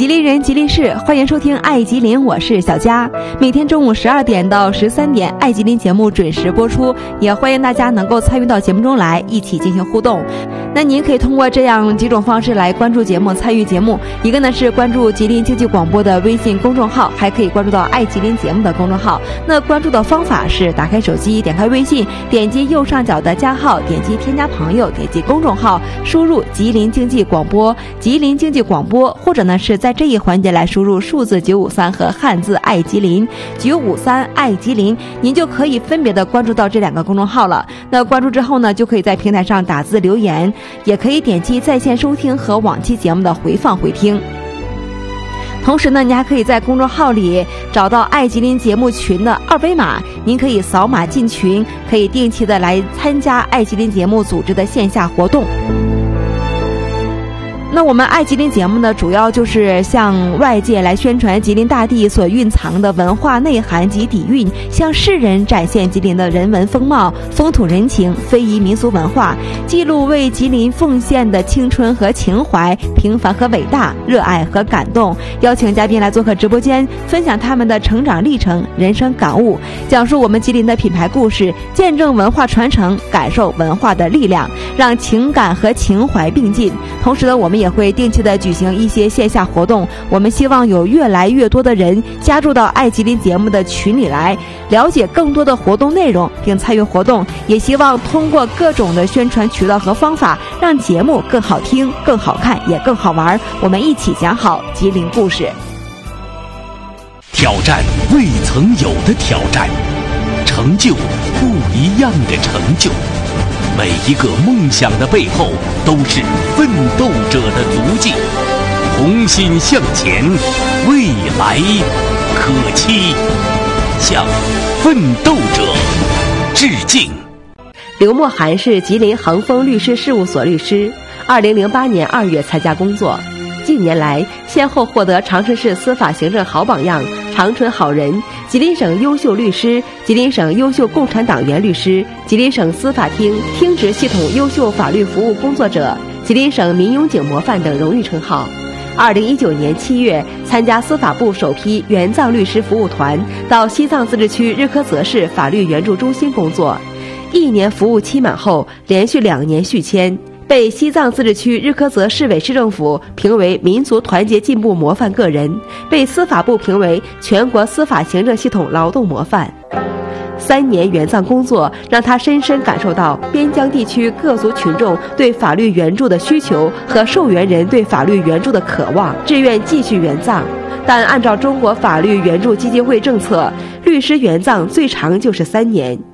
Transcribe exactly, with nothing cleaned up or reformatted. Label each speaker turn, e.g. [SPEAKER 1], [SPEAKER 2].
[SPEAKER 1] 吉林人吉林市，欢迎收听爱吉林，我是小佳。每天中午十二点到十三点，爱吉林节目准时播出，也欢迎大家能够参与到节目中来，一起进行互动。那您可以通过这样几种方式来关注节目，参与节目。一个呢是关注吉林经济广播的微信公众号，还可以关注到爱吉林节目的公众号。那关注的方法是打开手机，点开微信，点击右上角的加号，点击添加朋友，点击公众号，输入吉林经济广播，吉林经济广播，或者呢是在这一环节来输入数字九五三和汉字爱吉林九五三爱吉林，您就可以分别的关注到这两个公众号了。那关注之后呢，就可以在平台上打字留言，也可以点击在线收听和往期节目的回放回听。同时呢，你还可以在公众号里找到爱吉林节目群的二维码，您可以扫码进群，可以定期的来参加爱吉林节目组织的线下活动。那我们爱吉林节目呢，主要就是向外界来宣传吉林大地所蕴藏的文化内涵及底蕴，向世人展现吉林的人文风貌、风土人情、非遗民俗文化，记录为吉林奉献的青春和情怀、平凡和伟大、热爱和感动。邀请嘉宾来做客直播间，分享他们的成长历程、人生感悟，讲述我们吉林的品牌故事，见证文化传承，感受文化的力量，让情感和情怀并进。同时呢，我们也会定期的举行一些线下活动，我们希望有越来越多的人加入到爱吉林节目的群里来，了解更多的活动内容并参与活动，也希望通过各种的宣传渠道和方法，让节目更好听、更好看，也更好玩。我们一起讲好吉林故事。
[SPEAKER 2] 挑战未曾有的挑战，成就不一样的成就。每一个梦想的背后都是奋斗者的足迹，同心向前，未来可期。向奋斗者致敬。
[SPEAKER 3] 刘墨涵是吉林恒丰律师事务所律师，二零零八年二月参加工作，近年来先后获得长春市司法行政好榜样、长春好人、吉林省优秀律师、吉林省优秀共产党员律师、吉林省司法厅听职系统优秀法律服务工作者、吉林省民勇警模范等荣誉称号。二零一九年七月，参加司法部首批援藏律师服务团，到西藏自治区日喀则市法律援助中心工作。一年服务期满后，连续两年续签，被西藏自治区日喀则市委市政府评为民族团结进步模范个人，被司法部评为全国司法行政系统劳动模范。三年援藏工作让他深深感受到边疆地区各族群众对法律援助的需求和受援人对法律援助的渴望，志愿继续援藏。但按照中国法律援助基金会政策，律师援藏最长就是三年。